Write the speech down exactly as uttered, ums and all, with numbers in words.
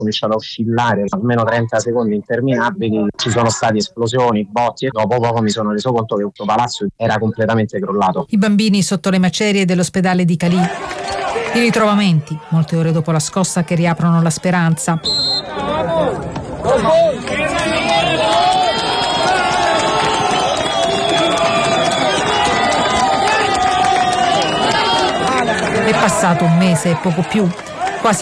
cominciato a oscillare almeno trenta secondi interminabili, ci sono stati esplosioni, botti e dopo poco mi sono reso conto che questo palazzo era completamente crollato. I bambini sotto le macerie dell'ospedale di Calì. I ritrovamenti, molte ore dopo la scossa, che riaprono la speranza. È passato un mese e poco più.